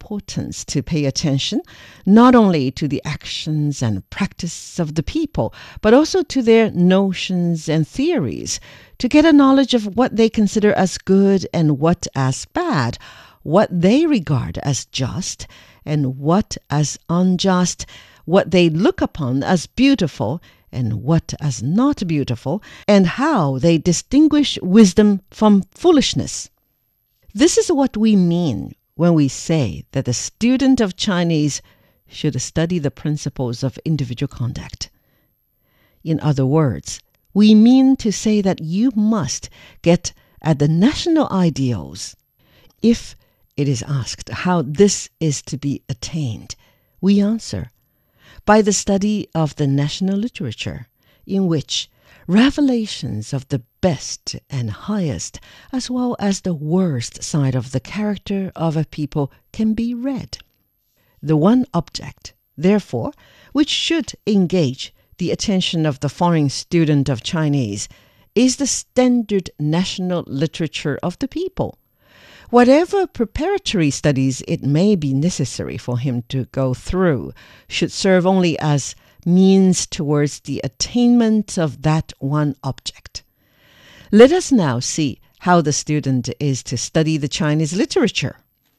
importance to pay attention not only to the actions and practice of the people, but also to their notions and theories, to get a knowledge of what they consider as good and what as bad, what they regard as just and what as unjust, what they look upon as beautiful and what as not beautiful, and how they distinguish wisdom from foolishness. This is what we mean when we say that the student of Chinese should study the principles of individual conduct. In other words, we mean to say that you must get at the national ideals. If it is asked how this is to be attained, we answer, by the study of the national literature, in which revelations of the best and highest, as well as the worst side of the character of a people can be read. The one object, therefore, which should engage the attention of the foreign student of Chinese is the standard national literature of the people. Whatever preparatory studies it may be necessary for him to go through should serve only as means towards the attainment of that one object. Let us now see how the student is to study the Chinese literature.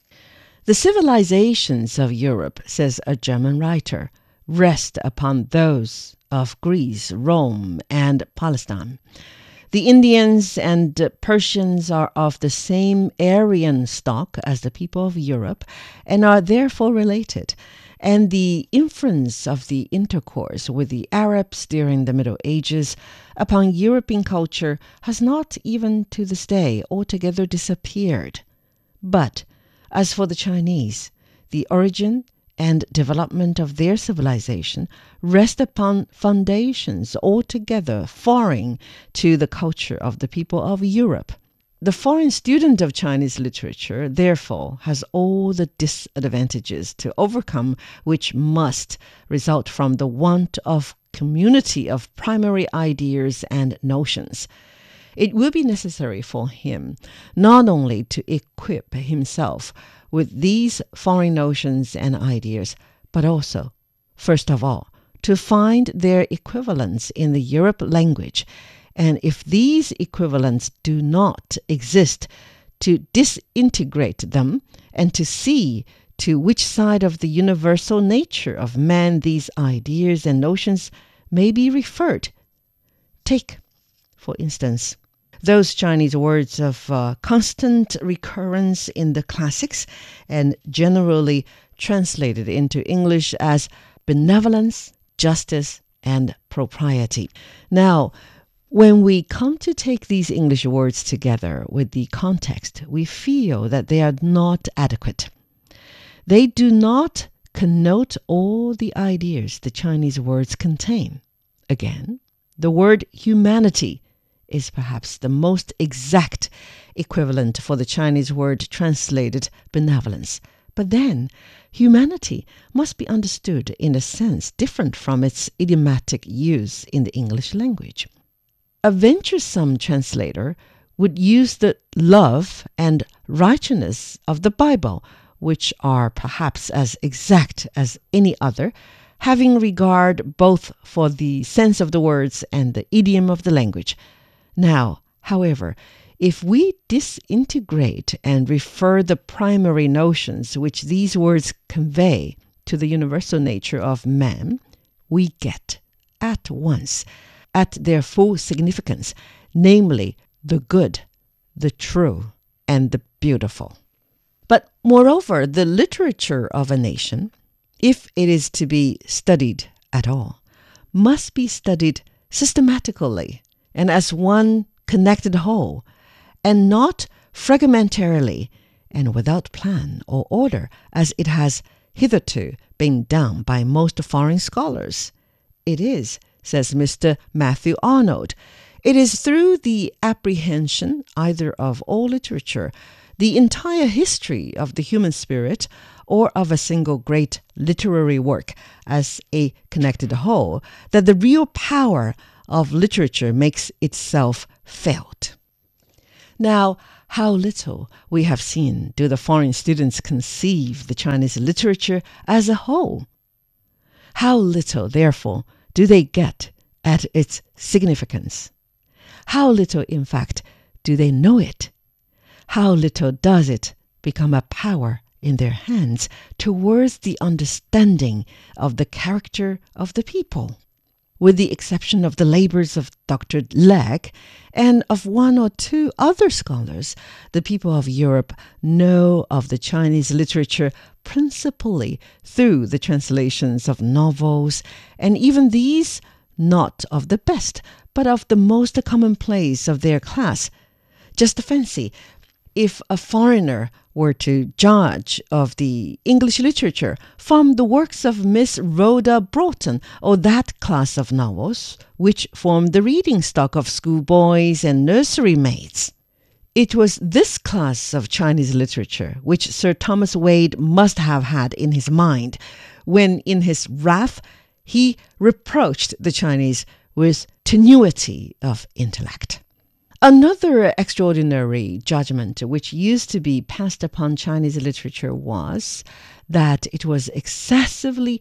The civilizations of Europe, says a German writer, rest upon those of Greece, Rome, and Palestine. The Indians and Persians are of the same Aryan stock as the people of Europe and are therefore related, and the influence of the intercourse with the Arabs during the Middle Ages upon European culture has not even to this day altogether disappeared. But as for the Chinese, the origin and development of their civilization rest upon foundations altogether foreign to the culture of the people of Europe. The foreign student of Chinese literature, therefore, has all the disadvantages to overcome which must result from the want of community of primary ideas and notions. It will be necessary for him not only to equip himself with these foreign notions and ideas, but also, first of all, to find their equivalents in the Europe language, and if these equivalents do not exist, to disintegrate them and to see to which side of the universal nature of man these ideas and notions may be referred. Take, for instance, those Chinese words of constant recurrence in the classics and generally translated into English as benevolence, justice, and propriety. Now, when we come to take these English words together with the context, we feel that they are not adequate. They do not connote all the ideas the Chinese words contain. Again, the word humanity is perhaps the most exact equivalent for the Chinese word translated benevolence. But then, humanity must be understood in a sense different from its idiomatic use in the English language. A venturesome translator would use the love and righteousness of the Bible, which are perhaps as exact as any other, having regard both for the sense of the words and the idiom of the language. Now, however, if we disintegrate and refer the primary notions which these words convey to the universal nature of man, we get at once at their full significance, namely the good, the true, and the beautiful. But moreover, the literature of a nation, if it is to be studied at all, must be studied systematically and as one connected whole, and not fragmentarily and without plan or order as it has hitherto been done by most foreign scholars. It is, says Mr. Matthew Arnold, it is through the apprehension either of all literature, the entire history of the human spirit, or of a single great literary work as a connected whole, that the real power of literature makes itself felt. Now, how little we have seen do the foreign students conceive the Chinese literature as a whole. How little, therefore, do they get at its significance. How little, in fact, do they know it. How little does it become a power in their hands towards the understanding of the character of the people. With the exception of the labors of Dr. Legge and of one or two other scholars, the people of Europe know of the Chinese literature principally through the translations of novels, and even these not of the best, but of the most commonplace of their class. Just fancy, if a foreigner were to judge of the English literature from the works of Miss Rhoda Broughton, or that class of novels which formed the reading stock of schoolboys and nursery maids. It was this class of Chinese literature which Sir Thomas Wade must have had in his mind when, in his wrath, he reproached the Chinese with tenuity of intellect. Another extraordinary judgment which used to be passed upon Chinese literature was that it was excessively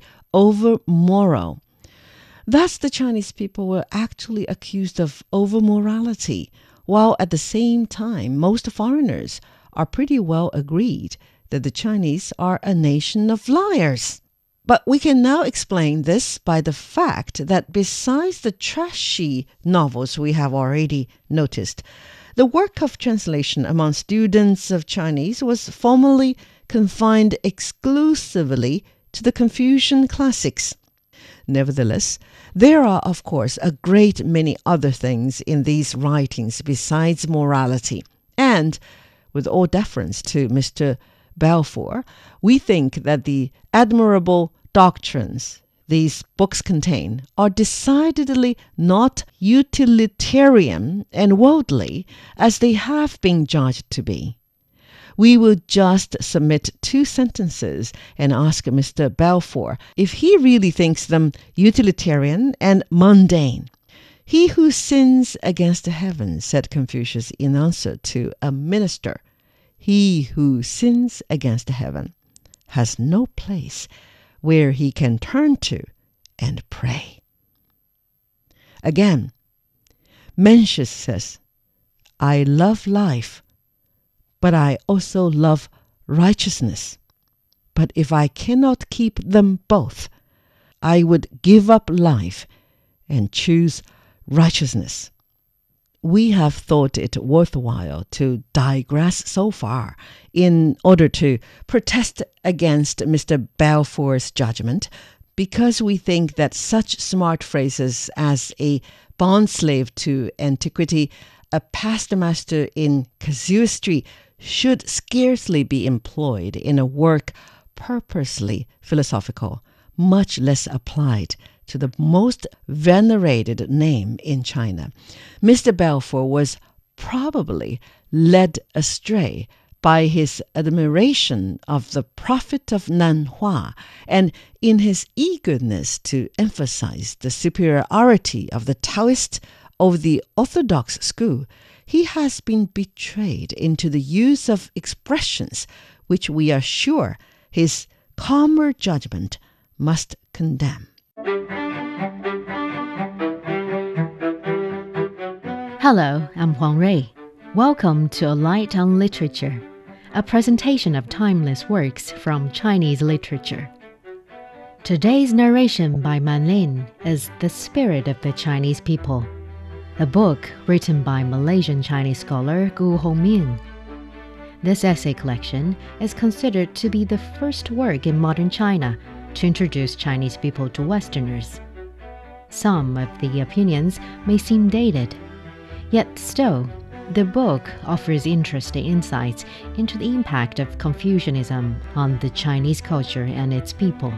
over-moral. Thus, the Chinese people were actually accused of over-morality, while at the same time most foreigners are pretty well agreed that the Chinese are a nation of liars. But we can now explain this by the fact that besides the trashy novels we have already noticed, the work of translation among students of Chinese was formerly confined exclusively to the Confucian classics. Nevertheless, there are, of course, a great many other things in these writings besides morality, and, with all deference to Mr. Balfour, we think that the admirable doctrines these books contain are decidedly not utilitarian and worldly as they have been judged to be. We will just submit 2 sentences and ask Mr. Balfour if he really thinks them utilitarian and mundane. "He who sins against heaven," said Confucius in answer to a minister, "he who sins against heaven has no place where he can turn to and pray." Again, Mencius says, "I love life, but I also love righteousness. But if I cannot keep them both, I would give up life and choose righteousness." We have thought it worthwhile to digress so far in order to protest against Mr. Balfour's judgment, because we think that such smart phrases as a bondslave to antiquity, a past master in casuistry, should scarcely be employed in a work purposely philosophical, much less applied to the most venerated name in China. Mr. Balfour was probably led astray by his admiration of the prophet of Nanhua, and in his eagerness to emphasize the superiority of the Taoist over the orthodox school, he has been betrayed into the use of expressions which we are sure his calmer judgment must condemn. Hello, I'm Huang Rui. Welcome to A Light on Literature, a presentation of timeless works from Chinese literature. Today's narration by Man Lin is The Spirit of the Chinese People, a book written by Malaysian Chinese scholar Gu Hongming. This essay collection is considered to be the first work in modern China to introduce Chinese people to Westerners. Some of the opinions may seem dated, yet still, the book offers interesting insights into the impact of Confucianism on the Chinese culture and its people.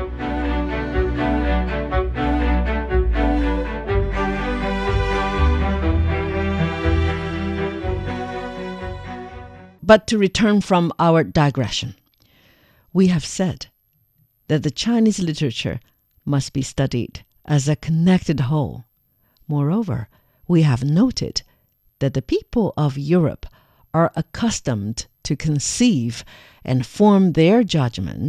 But to return from our digression, we have said that the Chinese literature must be studied as a connected whole. Moreover, we have noted that the people of Europe are accustomed to conceive and form their judgment